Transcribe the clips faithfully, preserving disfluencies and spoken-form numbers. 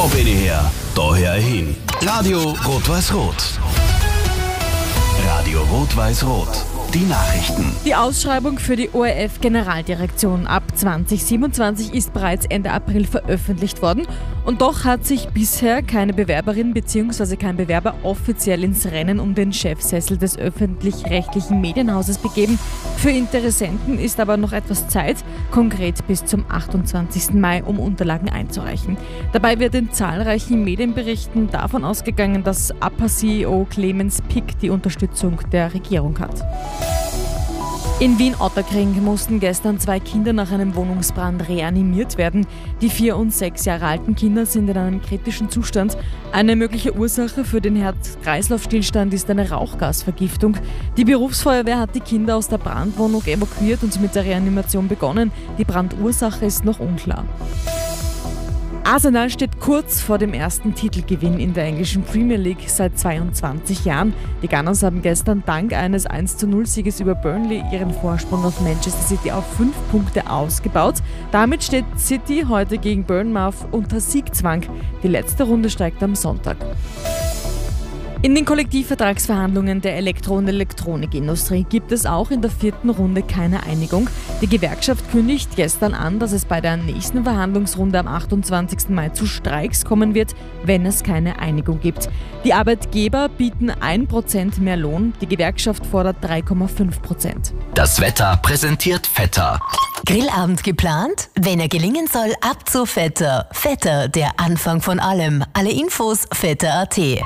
bin ich her, da hör ich hin. Radio Rot-Weiß-Rot. Radio Rot-Weiß-Rot. Die Nachrichten. Die Ausschreibung für die O R F-Generaldirektion ab zwanzig siebenundzwanzig ist bereits Ende April veröffentlicht worden und doch hat sich bisher keine Bewerberin bzw. kein Bewerber offiziell ins Rennen um den Chefsessel des öffentlich-rechtlichen Medienhauses begeben. Für Interessenten ist aber noch etwas Zeit, konkret bis zum achtundzwanzigsten Mai, um Unterlagen einzureichen. Dabei wird in zahlreichen Medienberichten davon ausgegangen, dass A P A-C E O Clemens Pick die Unterstützung der Regierung hat. In Wien-Ottakring mussten gestern zwei Kinder nach einem Wohnungsbrand reanimiert werden. Die vier und sechs Jahre alten Kinder sind in einem kritischen Zustand. Eine mögliche Ursache für den Herz-Kreislauf-Stillstand ist eine Rauchgasvergiftung. Die Berufsfeuerwehr hat die Kinder aus der Brandwohnung evakuiert und mit der Reanimation begonnen. Die Brandursache ist noch unklar. Arsenal steht kurz vor dem ersten Titelgewinn in der englischen Premier League seit zweiundzwanzig Jahren. Die Gunners haben gestern dank eines eins zu null Sieges über Burnley ihren Vorsprung auf Manchester City auf fünf Punkte ausgebaut. Damit steht City heute gegen Bournemouth unter Siegzwang. Die letzte Runde steigt am Sonntag. In den Kollektivvertragsverhandlungen der Elektro- und Elektronikindustrie gibt es auch in der vierten Runde keine Einigung. Die Gewerkschaft kündigt gestern an, dass es bei der nächsten Verhandlungsrunde am achtundzwanzigsten Mai zu Streiks kommen wird, wenn es keine Einigung gibt. Die Arbeitgeber bieten ein Prozent mehr Lohn, die Gewerkschaft fordert drei Komma fünf Prozent. Das Wetter präsentiert Vetter. Grillabend geplant? Wenn er gelingen soll, ab zu Vetter. Vetter, der Anfang von allem. Alle Infos vetter punkt a t.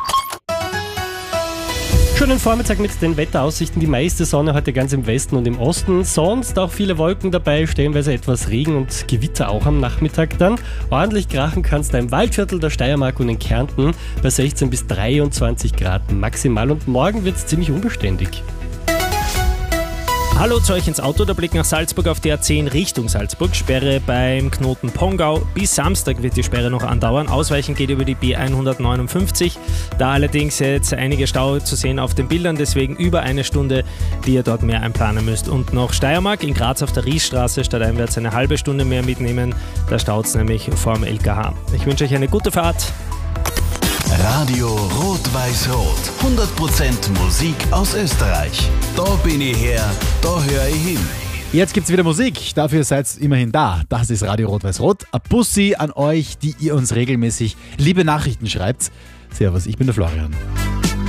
Schönen Vormittag mit den Wetteraussichten. Die meiste Sonne heute ganz im Westen und im Osten. Sonst auch viele Wolken dabei, stellenweise etwas Regen und Gewitter auch am Nachmittag dann. Ordentlich krachen kann es da im Waldviertel, der Steiermark und in Kärnten bei sechzehn bis dreiundzwanzig Grad maximal. Und morgen wird es ziemlich unbeständig. Hallo zu euch ins Auto, der Blick nach Salzburg auf die A zehn Richtung Salzburg. Sperre beim Knoten Pongau. Bis Samstag wird die Sperre noch andauern. Ausweichen geht über die B hundertneunundfünfzig. Da allerdings jetzt einige Stau zu sehen auf den Bildern, deswegen über eine Stunde, die ihr dort mehr einplanen müsst. Und noch Steiermark, in Graz auf der Riesstraße stadteinwärts eine halbe Stunde mehr mitnehmen. Da staut es nämlich vorm L K H. Ich wünsche euch eine gute Fahrt. Radio Rot-Weiß-Rot. hundert Prozent Musik aus Österreich. Da bin ich her, da hör ich hin. Jetzt gibt's wieder Musik, dafür seid ihr immerhin da. Das ist Radio Rot-Weiß-Rot. Ein Bussi an euch, die ihr uns regelmäßig liebe Nachrichten schreibt. Servus, ich bin der Florian.